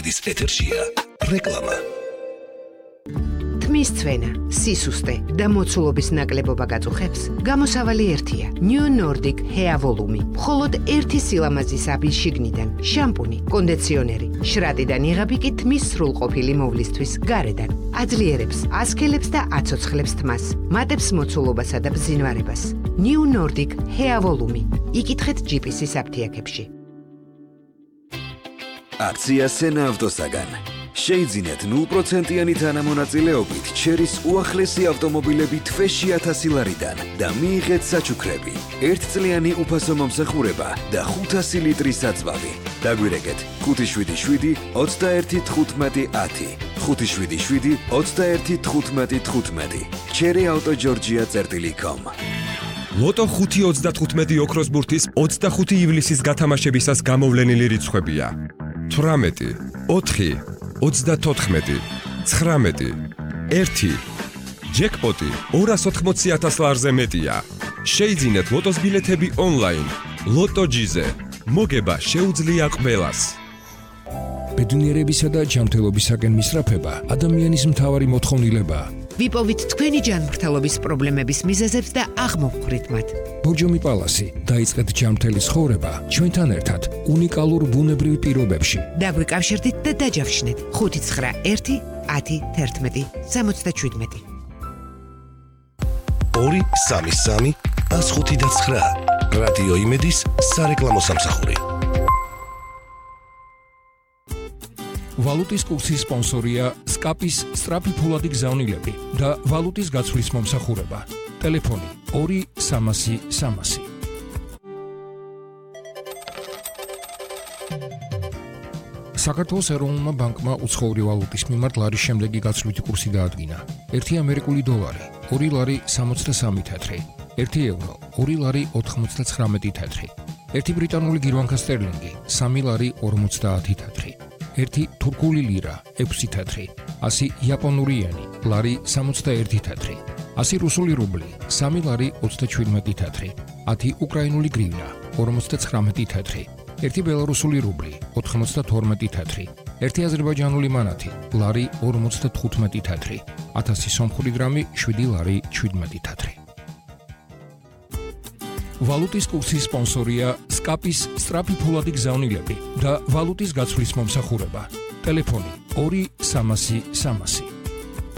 იმედის ეთერშია რეკლამა. თმის ცვენა, სისუსტე და მოცულობის ნაკლებობა გაწუხებს, გამოსავალი ერთია. New Nordic Hair Volume. მხოლოდ ერთი სილამაზის აბის შიგნიდან შამპუნი, კონდიციონერი, შრატიდან იღები კი თმის სრულყოფილი მოვლისთვის გარედან. აძლიერებს, ასქელებს და აცოცხლებს თმას, მატებს მოცულობასა და ბზინვარებას. New Nordic Hair Volume. იკითხეთ GPS-ის აფთიაქებში. აქცია სენა ავტოსაგან. შეიძინეთ 0%-იანი თანამონაწილეობით ჩერის უახლესი ავტომობილები თვეში 1000 ლარიდან და მიიღეთ საჩუქრები, 1 წლიანი უფასო მომსახურება და 500 ლიტრის საწვავი. დაგვირეკეთ 577 21 15 10, 577 21 15 15. cherryautogeorgia.com. ლოტო 5-35 ოქროს ბურთის 25 ივლისის გათამაშებისას გამოვლენილი რიცხვებია: 18, 4, 34, 19, 1. ჯეკპოტი 280,000 ლარზე მეტია. შეიძინეთ ლოტოს ბილეთები ონლაინ. ლოტოჯიზე. მოგება შეუძლია ყველას. ბედნიერებისა და ჯანმრთელობისაკენ მისწრაფება ადამიანის მთავარი მოთხოვნილებაა. ვიპოვით თქვენი ჯანმრთელობის პრობლემების მიზეზებს და აღმოვხვრით მათ. ბორჯომი პალასი, დაიწყეთ ჯანმრთელი ცხოვრება ჩვენთან ერთად უნიკალურ ბუნებრივ პირობებში. დაგვიკავშირდით და დაჯავშნეთ 591 10 11 77. 233 105 რადიო იმედის სარეკლამო სამსახური. ვალუტის კურსის სპონსორია SCAP-ის სწრაფი ფულადი გზავნილები და ვალუტის გაცვლის მომსახურება. ტელეფონი 2 300 300. საქართველოს ეროვნულმა ბანკმა უცხოური ვალუტის მიმართ ლარის შემდეგი გაცვლითი კურსი დაადგინა. 1 ამერიკული დოლარი 2 ლარი 63 თეთრი, 1 ევრო 2 ლარი 99 თეთრი, 1 ბრიტანული გირვანქა სტერლინგი 3 ლარი 50 თეთრი, 1 თურქული ლირა 6 თეთრი, 100 იაპონური იენი ლარი 61 თეთრი, 100 რუსული რუბლი 3 ლარი 27 თეთრი, 10 უკრაინული გრივნა 59 თეთრი, 1 ბელარუსული რუბლი 92 თეთრი, 1 აზერბაიჯანული მანათი ლარი 55 თეთრი, 1000 სომხური დრამი 7 ლარი 17 თეთრი. ვალუტის კურსის სპონსორია SCAP-ის სწრაფი ფულადი გზავნილები და ვალუტის გაცვლის მომსახურება. ტელეფონი 2 300 300.